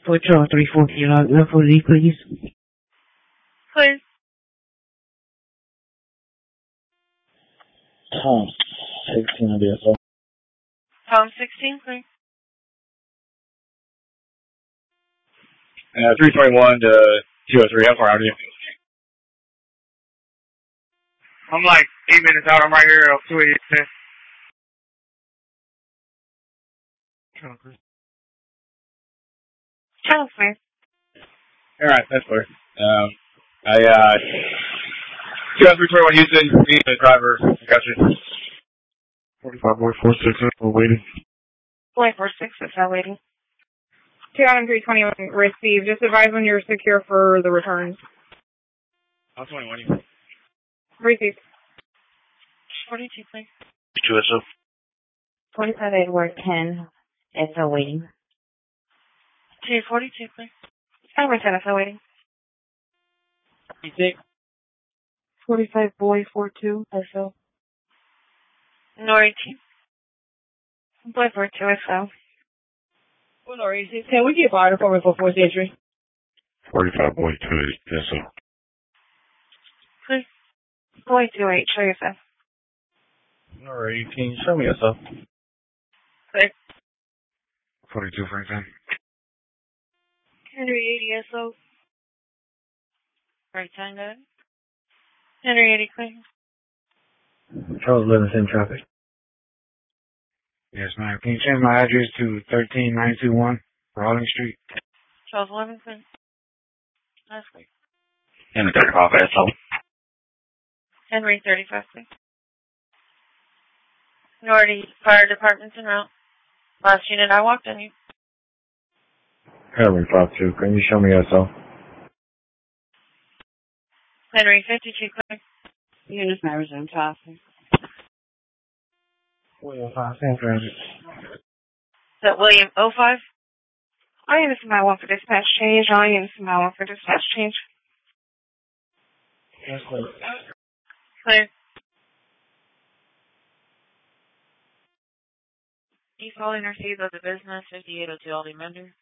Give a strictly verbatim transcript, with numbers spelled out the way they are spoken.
Patrol three forty, log F O Z, please. Please. Tom sixteen on D S O. Tom sixteen, please. Uh, three twenty-one to two oh three, how far out are you? I'm like eight minutes out, I'm right here at two eighty-six. Channel, please. Alright, that's clear. Um, I, uh, two oh three twenty-one Houston, me and the driver, got you. forty-five point four six, we're waiting. Boy four six is now waiting. two Adam three twenty-one received. Just advise when you're secure for the returns. I'm twenty-one, you. Received. forty-two, please. two S O. twenty-five Edward ten, S O waiting. two forty-two, please. Edward ten, S O waiting. forty-six. forty-five Boy four two, S O. Nor eighteen. Boy four two, S O. Well, Nor eighteen. Can we get fire department for fourth entry? forty-five point two S O. Please. Boy two eight, show yourself. Nor eighteen, show me yourself. Please. forty-two Franklin. Henry eighty, S O. Right time, good. Henry eighty, please. Charles Livingston traffic. Yes, ma'am. Can you change my address to thirteen nine two one Rawlings Street? Charles Livingston. That's great. And the thirty-five S O. Henry thirty-five, please. Nordy Fire Department's en route. Last unit I walked on you. Henry five two, can you show me S O? Henry fifty-two, clear. Units may resume traffic. William five, San Transit. Is that William oh five? All units in my one for dispatch change. All units in my one for dispatch change. That's clear. Clear. East Hall intercedes of the business, fifty-eight oh two Aldi Mender.